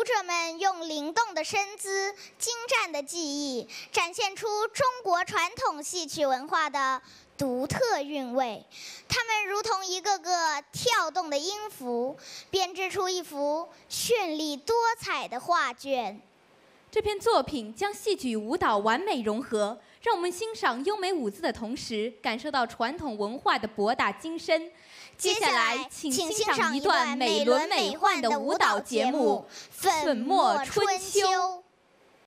者们用灵动的身姿、精湛的技艺，展现出中国传统戏曲文化的独特韵味。他们如同一个个跳动的音符，编织出一幅绚丽多彩的画卷。 这篇作品将戏曲与舞蹈完美融合，让我们欣赏优美舞姿的同时，感受到传统文化的博大精深。接下来，请欣赏一段美轮美奂的舞蹈节目《粉墨春秋》。